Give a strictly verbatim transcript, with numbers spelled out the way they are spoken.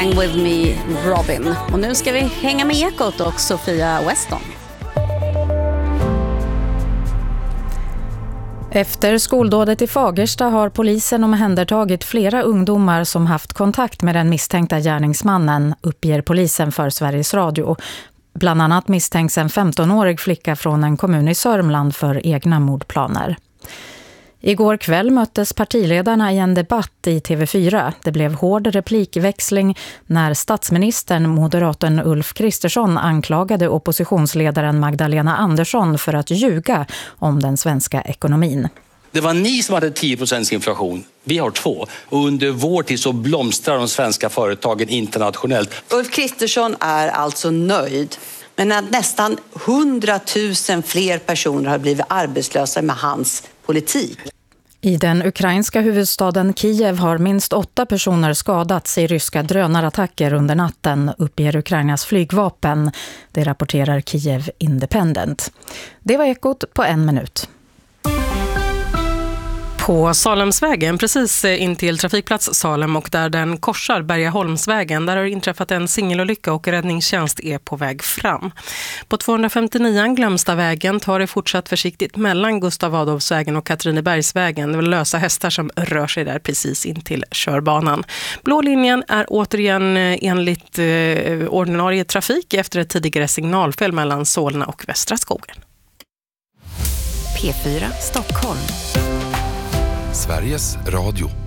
With me, Robin. Och nu ska vi hänga med Ekot och Sofia Weston. Efter skoldådet i Fagersta har polisen omhändertagit flera ungdomar som haft kontakt med den misstänkta gärningsmannen, uppger polisen för Sveriges Radio. Bland annat misstänks en femtonårig flicka från en kommun i Sörmland för egna mordplaner. Igår kväll möttes partiledarna i en debatt i T V fyra. Det blev hård replikväxling när statsministern, moderaten Ulf Kristersson, anklagade oppositionsledaren Magdalena Andersson för att ljuga om den svenska ekonomin. Det var ni som hade tio procent inflation. Vi har två. Och under vår tid så blomstrar de svenska företagen internationellt. Ulf Kristersson är alltså nöjd. Men att nästan hundratusen fler personer har blivit arbetslösa med hans politik. I den ukrainska huvudstaden Kiev har minst åtta personer skadats i ryska drönarattacker under natten, uppger Ukrainas flygvapen. Det rapporterar Kiev Independent. Det var Ekot på en minut. På Salemsvägen, precis in till trafikplats Salem och där den korsar Bergaholmsvägen, där har inträffat en singelolycka och räddningstjänst är på väg fram. På tvåhundrafemtionio Glömstavägen tar det fortsatt försiktigt mellan Gustav Adolfsvägen och Katrinebergsvägen. Det är lösa hästar som rör sig där precis in till körbanan. Blå linjen är återigen enligt eh, ordinarie trafik efter ett tidigare signalfel mellan Solna och Västra skogen. P fyra Stockholm. Sveriges Radio.